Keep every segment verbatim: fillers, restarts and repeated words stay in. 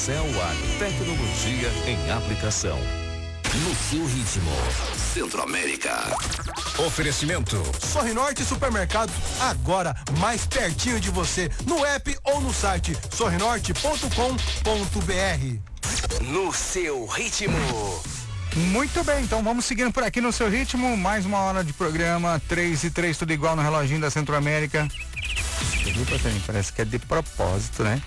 Cell A, tecnologia em aplicação. No seu ritmo, Centro-América. Oferecimento Sorrinorte Supermercados, agora mais pertinho de você, no app ou no site sorrinorte ponto com ponto br. No seu ritmo. Muito bem, então vamos seguindo por aqui no seu ritmo, mais uma hora de programa, três e três, tudo igual no reloginho da Centro-América. Parece que é de propósito, né?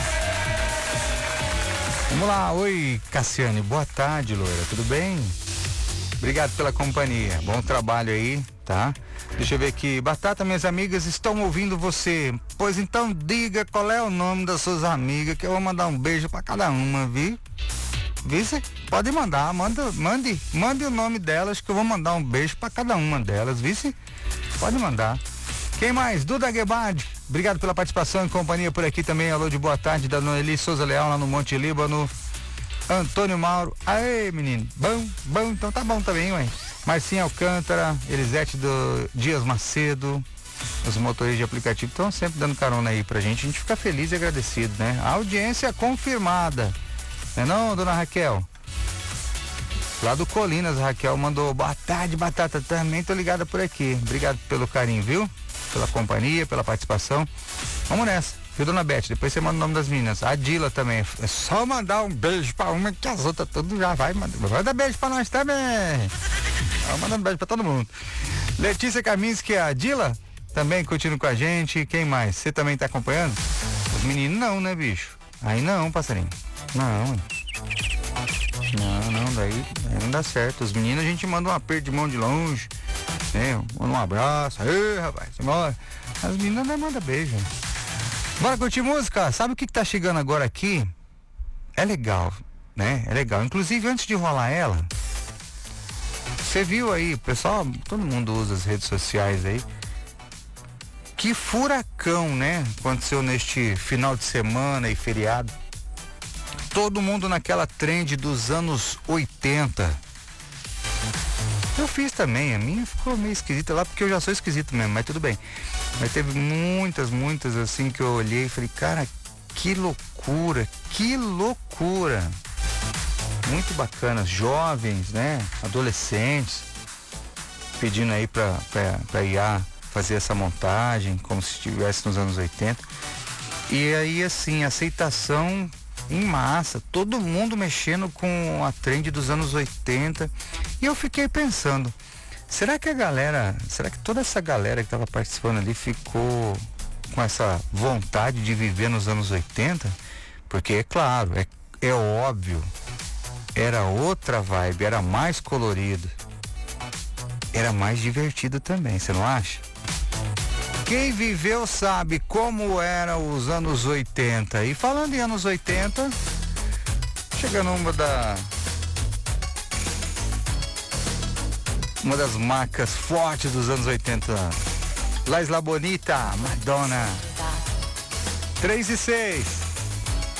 Vamos lá, oi Cassiane, boa tarde, loira, tudo bem? Obrigado pela companhia, bom trabalho aí, tá? Deixa eu ver aqui, Batata, minhas amigas estão ouvindo você, pois então diga qual é o nome das suas amigas, que eu vou mandar um beijo pra cada uma, viu? Vice? Pode mandar, manda, mande, mande o nome delas que eu vou mandar um beijo pra cada uma delas, vice? Pode mandar. Quem mais? Duda Guebardi, obrigado pela participação e companhia por aqui também. Alô de boa tarde da Noeli Souza Leal lá no Monte Líbano. Antônio Mauro, aê menino, bom, bom, então tá bom também, ué. Marcinha Alcântara, Elisete do Dias Macedo, os motoristas de aplicativo estão sempre dando carona aí pra gente, a gente fica feliz e agradecido, né? A audiência confirmada, não é não, dona Raquel? Lá do Colinas, a Raquel mandou, boa tarde, Batata, também tô ligada por aqui, obrigado pelo carinho, viu? Pela companhia, pela participação. Vamos nessa, viu, dona Beth? Depois você manda o nome das meninas. A Dila também. É só mandar um beijo pra uma que as outras tudo já vai. Manda beijo pra nós também. Vamos mandando beijo pra todo mundo. Letícia Kaminski, a Dila também curtindo com a gente. Quem mais? Você também tá acompanhando? Os meninos não, né, bicho? Aí não, passarinho. Não. Não, não, daí, daí não dá certo. Os meninos a gente manda um aperto de mão de longe. É, manda um abraço, aí rapaz, bora. As meninas não mandam beijo. Bora curtir música? Sabe o que, que tá chegando agora aqui? É legal, né? É legal. Inclusive, antes de rolar ela, você viu aí, pessoal, todo mundo usa as redes sociais aí. Que furacão, né? Aconteceu neste final de semana e feriado. Todo mundo naquela trend dos anos oitenta. Eu fiz também, a minha ficou meio esquisita lá, porque eu já sou esquisito mesmo, mas tudo bem. Mas teve muitas, muitas assim que eu olhei e falei, cara, que loucura, que loucura. Muito bacanas, jovens, né, adolescentes, pedindo aí pra, pra, pra I A fazer essa montagem, como se estivesse nos anos oitenta. E aí, assim, aceitação em massa, todo mundo mexendo com a trend dos anos oitenta. E eu fiquei pensando, será que a galera, será que toda essa galera que estava participando ali ficou com essa vontade de viver nos anos oitenta? Porque é claro, é, é óbvio, era outra vibe, era mais colorido, era mais divertido também, você não acha? Quem viveu sabe como eram os anos oitenta. E falando em anos oitenta, chegando uma da uma das marcas fortes dos anos oitenta, La Isla Bonita, Madonna. três e seis.